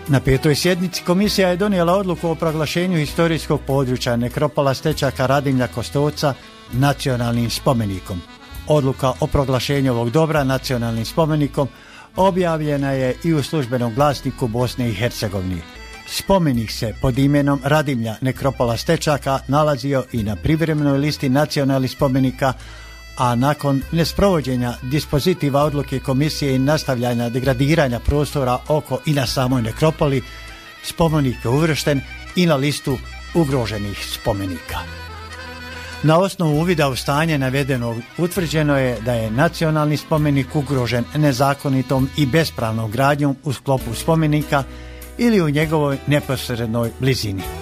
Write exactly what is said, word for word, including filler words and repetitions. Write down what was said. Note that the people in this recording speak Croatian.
Na petoj sjednici komisija je donijela odluku o proglašenju historijskog područja nekropola Stečaka Radimlja Kostolca nacionalnim spomenikom. Odluka o proglašenju ovog dobra nacionalnim spomenikom objavljena je i u službenom glasniku Bosne i Hercegovine. Spomenik se pod imenom Radimlja nekropola Stečaka nalazio i na privremenoj listi nacionalnih spomenika, a nakon nesprovođenja dispozitiva odluke komisije i nastavljanja degradiranja prostora oko i na samoj nekropoli, spomenik je uvršten i na listu ugroženih spomenika. Na osnovu uvida u stanje navedenog utvrđeno je da je nacionalni spomenik ugrožen nezakonitom i bespravnom gradnjom u sklopu spomenika ili u njegovoj neposrednoj blizini.